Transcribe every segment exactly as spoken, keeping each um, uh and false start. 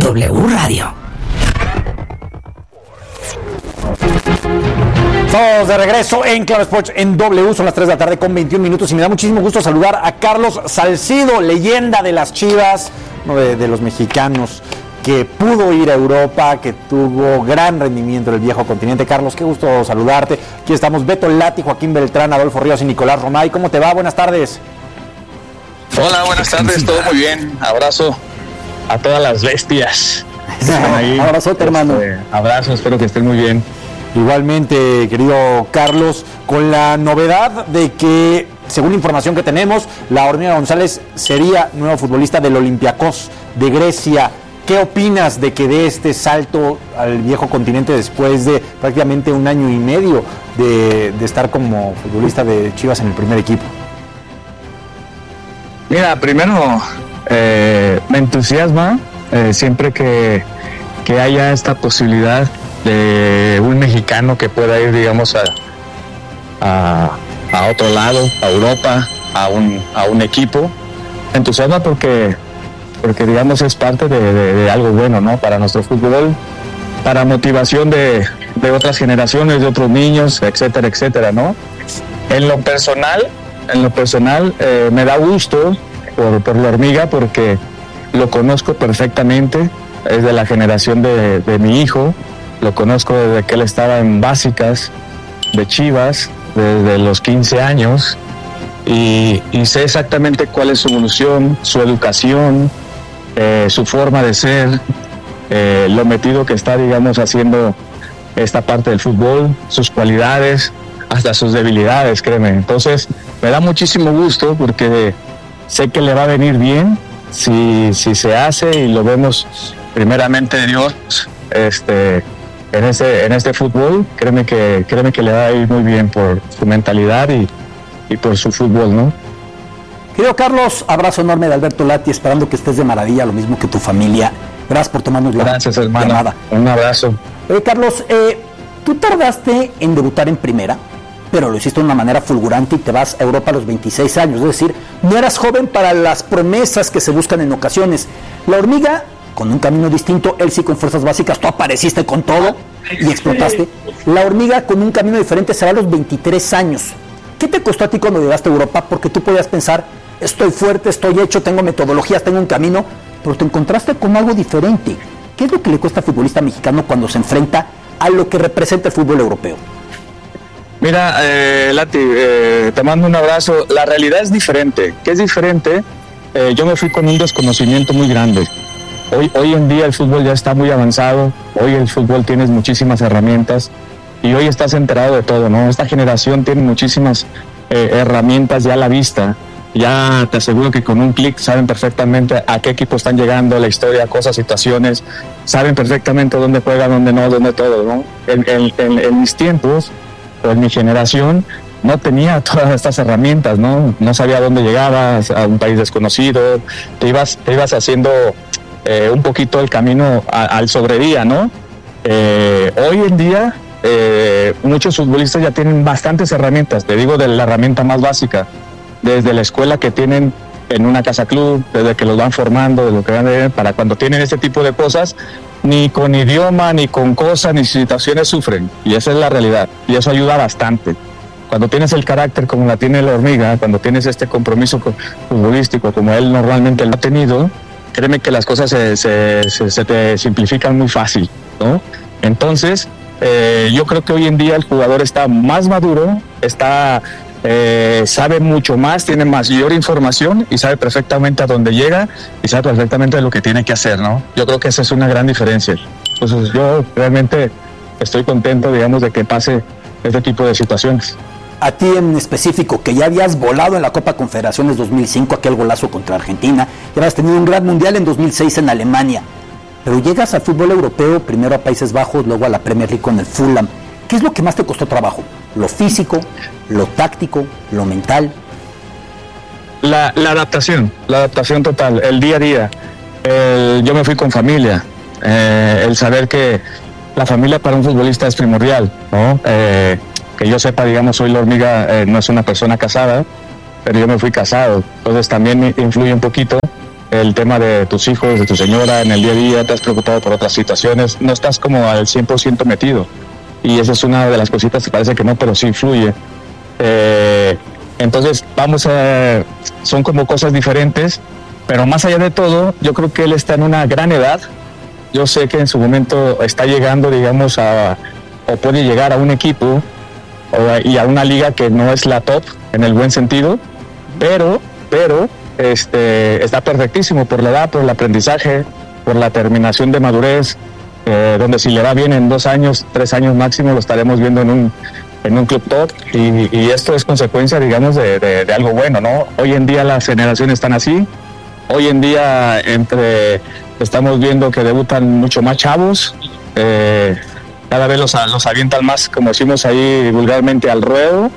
W Radio. Estamos de regreso en Claro Sports en W, son las tres de la tarde con veintiún minutos y me da muchísimo gusto saludar a Carlos Salcido, leyenda de las Chivas, uno de, de los mexicanos que pudo ir a Europa, que tuvo gran rendimiento en el viejo continente. Carlos, qué gusto saludarte. Aquí estamos Beto Lati, Joaquín Beltrán, Adolfo Ríos y Nicolás Romay. ¿Cómo te va? Buenas tardes. Hola, buenas tardes, todo muy bien. Abrazo a todas las bestias. Abrazote, hermano. Este, abrazo, espero que estén muy bien. Igualmente, querido Carlos, con la novedad de que, según la información que tenemos, la Hormiga González sería nuevo futbolista del Olympiacos de Grecia. ¿Qué opinas de que dé este salto al viejo continente después de prácticamente un año y medio de, de estar como futbolista de Chivas en el primer equipo? Mira, primero eh, me entusiasma eh, siempre que, que haya esta posibilidad de un mexicano que pueda ir, digamos, a, a, a otro lado, a Europa, a un, a un equipo. Me entusiasma porque, porque digamos, es parte de, de, de algo bueno, ¿no? Para nuestro fútbol, para motivación de, de otras generaciones, de otros niños, etcétera, etcétera, ¿no? En lo personal, en lo personal, eh, me da gusto por, por la Hormiga porque lo conozco perfectamente, es de la generación de, de mi hijo. Lo conozco desde que él estaba en básicas de Chivas, desde los quince años, y, y sé exactamente cuál es su evolución, su educación, eh, su forma de ser, eh, lo metido que está, digamos, haciendo esta parte del fútbol, sus cualidades, hasta sus debilidades, créeme. Entonces, me da muchísimo gusto porque sé que le va a venir bien si, si se hace y lo vemos primeramente Dios, este... En este, en este fútbol, créeme que, créeme que le va a ir muy bien por su mentalidad y, y por su fútbol, ¿no? Querido Carlos, abrazo enorme de Alberto Lati, esperando que estés de maravilla, lo mismo que tu familia. Gracias por tomarnos la Gracias, hermano. llamada. Un abrazo. Eh, Carlos, eh, tú tardaste en debutar en primera, pero lo hiciste de una manera fulgurante y te vas a Europa a los veintiséis años. Es decir, no eras joven para las promesas que se buscan en ocasiones. La Hormiga, con un camino distinto, él sí con fuerzas básicas, tú apareciste con todo y explotaste. La Hormiga con un camino diferente se va a los veintitrés años. ¿Qué te costó a ti cuando llegaste a Europa? Porque tú podías pensar, estoy fuerte, estoy hecho, tengo metodologías, tengo un camino, pero te encontraste con algo diferente. ¿Qué es lo que le cuesta al futbolista mexicano cuando se enfrenta a lo que representa el fútbol europeo? Mira, eh, Lati, eh, te mando un abrazo. La realidad es diferente. ¿Qué es diferente? Eh, yo me fui con un desconocimiento muy grande. Hoy, hoy en día el fútbol ya está muy avanzado, hoy el fútbol tienes muchísimas herramientas y hoy estás enterado de todo, ¿no? Esta generación tiene muchísimas eh, herramientas ya a la vista, ya te aseguro que con un clic saben perfectamente a qué equipo están llegando, la historia, cosas, situaciones, saben perfectamente dónde juegan, dónde no, dónde todo, ¿no? En, en, en, en mis tiempos, o en mi generación, no tenía todas estas herramientas, ¿no? No sabía dónde llegabas, a un país desconocido, te ibas, te ibas haciendo... Eh, un poquito el camino a, al sobredía, ¿no? Eh, hoy en día eh, muchos futbolistas ya tienen bastantes herramientas, te digo de la herramienta más básica, desde la escuela que tienen en una casa club, desde que los van formando, de lo que van a ver, para cuando tienen este tipo de cosas, ni con idioma, ni con cosas, ni situaciones sufren, y esa es la realidad, y eso ayuda bastante. Cuando tienes el carácter como la tiene la Hormiga, cuando tienes este compromiso futbolístico como él normalmente lo ha tenido, créeme que las cosas se, se, se, se te simplifican muy fácil, ¿no? Entonces, eh, yo creo que hoy en día el jugador está más maduro, está, eh, sabe mucho más, tiene mayor información y sabe perfectamente a dónde llega y sabe perfectamente lo que tiene que hacer, ¿no? Yo creo que esa es una gran diferencia. Entonces, yo realmente estoy contento, digamos, de que pase este tipo de situaciones. A ti en específico, que ya habías volado en la Copa Confederaciones dos mil cinco, aquel golazo contra Argentina, ya habías tenido un gran mundial en dos mil seis en Alemania, pero llegas al fútbol europeo, primero a Países Bajos, luego a la Premier League con el Fulham. ¿Qué es lo que más te costó trabajo? ¿Lo físico, lo táctico, lo mental? La, la adaptación, la adaptación total, el día a día. El, yo me fui con familia, eh, el saber que la familia para un futbolista es primordial, ¿no? Eh, que yo sepa, digamos, hoy la Hormiga eh, no es una persona casada, pero yo me fui casado, entonces también me influye un poquito el tema de tus hijos, de tu señora en el día a día, te has preocupado por otras situaciones, no estás como al cien por ciento metido. Y esa es una de las cositas que parece que no, pero sí influye. Eh, entonces, vamos a... Son como cosas diferentes, pero más allá de todo, yo creo que él está en una gran edad. Yo sé que en su momento está llegando, digamos, a... o puede llegar a un equipo o, y a una liga que no es la top, en el buen sentido, pero, pero... Este, está perfectísimo por la edad, por el aprendizaje, por la terminación de madurez, eh, donde si le va bien en dos años, tres años máximo, lo estaremos viendo en un, en un club top, y, y esto es consecuencia, digamos, de, de, de algo bueno, ¿no? Hoy en día las generaciones están así, hoy en día entre estamos viendo que debutan mucho más chavos, eh, cada vez los, los avientan más, como decimos ahí vulgarmente, al ruedo,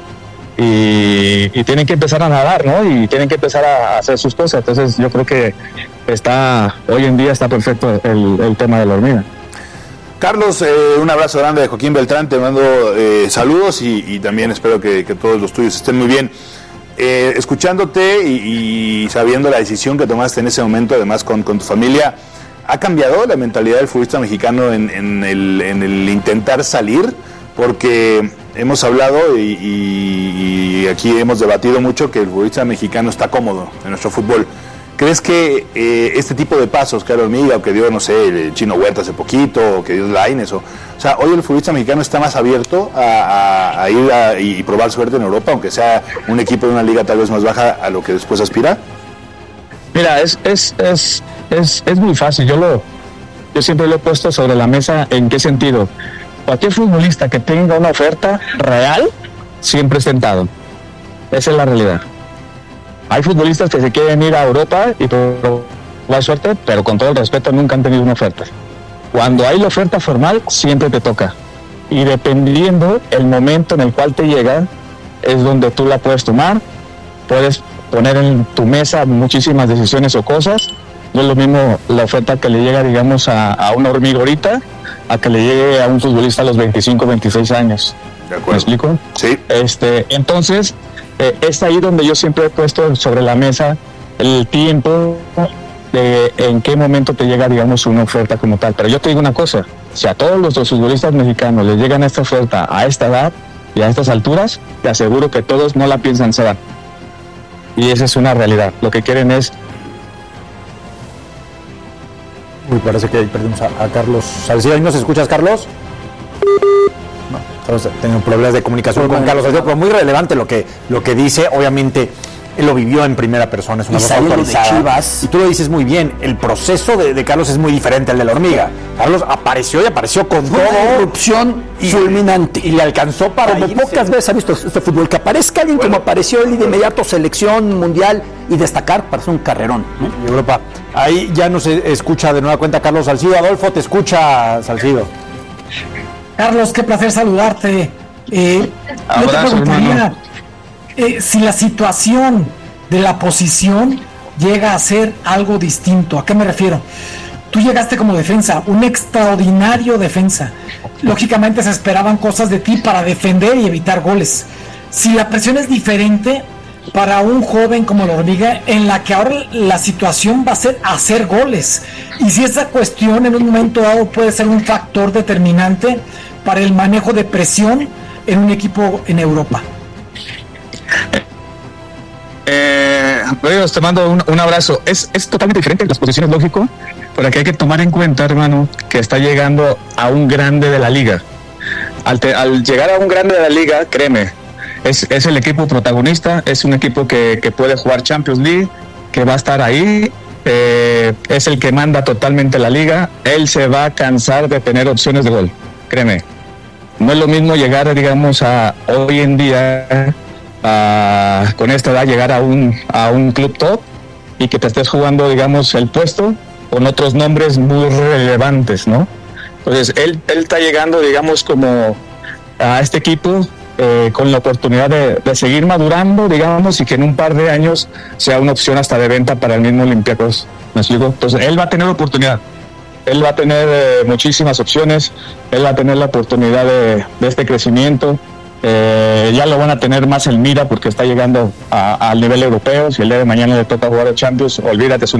Y, y tienen que empezar a nadar, ¿no? Y tienen que empezar a hacer sus cosas. Entonces yo creo que está, hoy en día está perfecto el, el tema de la hormiga. Carlos, eh, un abrazo grande de Joaquín Beltrán, te mando eh, saludos y, y también espero que, que todos los tuyos estén muy bien. Eh, escuchándote y, y sabiendo la decisión que tomaste en ese momento, además con, con tu familia, ¿ha cambiado la mentalidad del futbolista mexicano en, en, el, en el intentar salir? Porque hemos hablado y, y, y aquí hemos debatido mucho que el futbolista mexicano está cómodo en nuestro fútbol. ¿Crees que eh, este tipo de pasos que era Hormiga o que dio, no sé, el Chino Huerta hace poquito, o que dio Lainez, o, o sea, hoy el futbolista mexicano está más abierto a, a, a ir a, y probar suerte en Europa, aunque sea un equipo de una liga tal vez más baja a lo que después aspira? Mira, es es es es, es muy fácil. Yo lo yo siempre lo he puesto sobre la mesa. ¿En qué sentido? Cualquier futbolista que tenga una oferta real siempre es tentado. Esa es la realidad. Hay futbolistas que se quieren ir a Europa y probar suerte, pero con todo el respeto nunca han tenido una oferta. Cuando hay la oferta formal, siempre te toca. Y dependiendo el momento en el cual te llega, es donde tú la puedes tomar. Puedes poner en tu mesa muchísimas decisiones o cosas. No es lo mismo la oferta que le llega, digamos, a, a una Hormiga ahorita, a que le llegue a un futbolista a los veinticinco, veintiséis años. ¿De acuerdo? ¿Me explico? Sí. Este, entonces, eh, es ahí donde yo siempre he puesto sobre la mesa el tiempo de en qué momento te llega, digamos, una oferta como tal. Pero yo te digo una cosa, si a todos los futbolistas mexicanos les llegan esta oferta a esta edad y a estas alturas, te aseguro que todos no la piensan, se van. Y esa es una realidad. Lo que quieren es... Uy, parece que ahí perdimos a, a Carlos Salcido. ¿Ahí nos escuchas, Carlos? No, estamos teniendo problemas de comunicación con Carlos Salcido, pero muy relevante lo que, lo que dice. Obviamente, él lo vivió en primera persona, es una voz autorizada. De Chivas. Y tú lo dices muy bien, el proceso de, de Carlos es muy diferente al de la Hormiga. Carlos apareció y apareció con Fue todo. una erupción y, fulminante. Y le alcanzó para Como irse. pocas veces ha visto este fútbol, que aparezca alguien Bueno. como apareció él y de inmediato selección mundial y destacar para hacer un carrerón, ¿no? Y Europa. Ahí ya nos escucha de nueva cuenta Carlos Salcido. Adolfo, te escucha, Salcido. Carlos, qué placer saludarte. Eh, yo te Abrazo, preguntaría hermano. eh, si la situación de la posición llega a ser algo distinto. ¿A qué me refiero? Tú llegaste como defensa, un extraordinario defensa. Lógicamente se esperaban cosas de ti para defender y evitar goles. Si la presión es diferente para un joven como la Hormiga, en la que ahora la situación va a ser hacer goles, y si esa cuestión en un momento dado puede ser un factor determinante para el manejo de presión en un equipo en Europa. Eh, Dios, te mando un, un abrazo. Es, es totalmente diferente las posiciones, lógico, pero aquí hay que tomar en cuenta, hermano, que está llegando a un grande de la liga. Al, te, al llegar a un grande de la liga, créeme, es, es el equipo protagonista, es un equipo que, que puede jugar Champions League, que va a estar ahí, eh, es el que manda totalmente la liga. Él se va a cansar de tener opciones de gol, créeme. No es lo mismo llegar, digamos, a hoy en día... Uh, con esta edad llegar a un a un club top y que te estés jugando, digamos, el puesto con otros nombres muy relevantes, ¿no? Entonces él, él está llegando, digamos, como a este equipo eh, con la oportunidad de, de seguir madurando, digamos, y que en un par de años sea una opción hasta de venta para el mismo Olympiacos. ¿Me explico? Entonces él va a tener oportunidad, él va a tener eh, muchísimas opciones, él va a tener la oportunidad de, de este crecimiento. Eh, ya lo van a tener más en mira porque está llegando a, al nivel europeo. Si el día de mañana le toca jugar a Champions, olvídate, es una